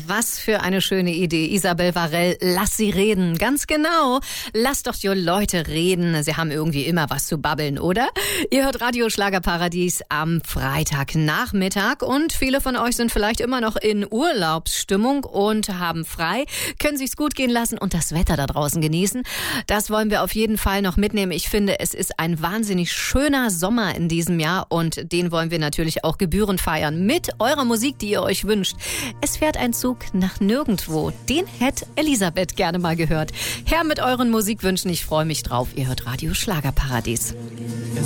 Was für eine schöne Idee. Isabel Varell, lass sie reden. Ganz genau. Lass doch die Leute reden. Sie haben irgendwie immer was zu babbeln, oder? Ihr hört Radio Schlagerparadies am Freitagnachmittag und viele von euch sind vielleicht immer noch in Urlaubsstimmung und haben frei, können sich's gut gehen lassen und das Wetter da draußen genießen. Das wollen wir auf jeden Fall noch mitnehmen. Ich finde, es ist ein wahnsinnig schöner Sommer in diesem Jahr und den wollen wir natürlich auch gebührend feiern mit eurer Musik, die ihr euch wünscht. Es fährt ein Zug nach nirgendwo. Den hätte Elisabeth gerne mal gehört. Her mit euren Musikwünschen, ich freue mich drauf. Ihr hört Radio Schlagerparadies.